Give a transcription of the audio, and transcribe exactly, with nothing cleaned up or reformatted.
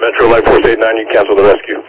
Metro Light Force eight nine, you cancel the rescue.